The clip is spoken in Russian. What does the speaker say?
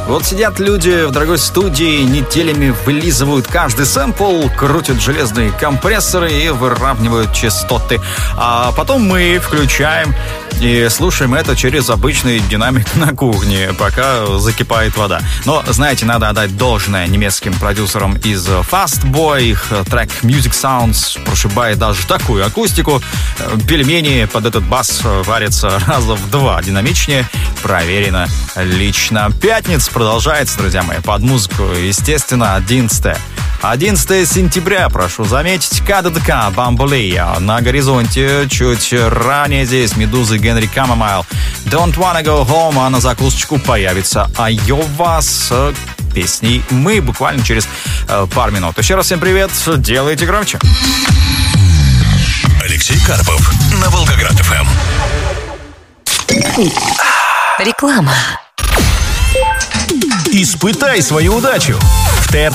Вот сидят люди в дорогой студии, неделями вылизывают каждый сэмпл, крутят железные компрессоры и выравнивают частоты. А потом мы включаем и слушаем это через обычный динамик на кухне, пока закипает вода. Но, знаете, надо отдать должное немецким продюсерам из Fastboy. Их трек Music Sounds прошибает даже такую акустику. Пельмени под этот бас варятся раза в 2 динамичнее. Проверено лично. Пятница продолжается, друзья мои, под музыку. Естественно, 11 сентября, прошу заметить, КДДК, Бамбулия. На горизонте чуть ранее здесь Медузы, Генри Камомайл. Don't Wanna Go Home, а на закусочку появится Айова с песней «Мы» буквально через пару минут. Еще раз всем привет, делайте громче. Алексей Карпов на Волгоград-ФМ. Реклама. Испытай свою удачу. В ТРЦ